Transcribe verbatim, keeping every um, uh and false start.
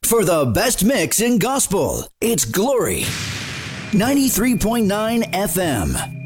For the best mix in gospel, it's Glory ninety-three point nine F M.